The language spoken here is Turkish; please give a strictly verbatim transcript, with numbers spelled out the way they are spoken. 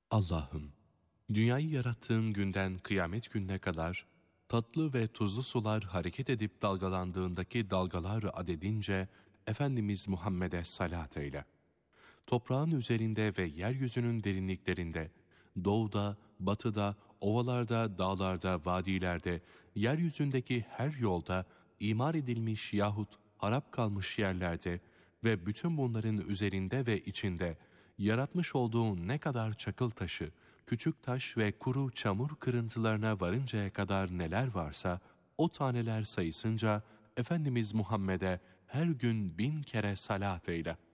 Allah'ım, dünyayı yarattığın günden kıyamet gününe kadar tatlı ve tuzlu sular hareket edip dalgalandığındaki dalgalar adedince Efendimiz Muhammed'e salat eyle. Toprağın üzerinde ve yeryüzünün derinliklerinde, doğuda, batıda, ovalarda, dağlarda, vadilerde, yeryüzündeki her yolda, imar edilmiş yahut harap kalmış yerlerde ve bütün bunların üzerinde ve içinde yaratmış olduğun ne kadar çakıl taşı, küçük taş ve kuru çamur kırıntılarına varıncaya kadar neler varsa, o taneler sayısınca Efendimiz Muhammed'e her gün bin kere salat eyle.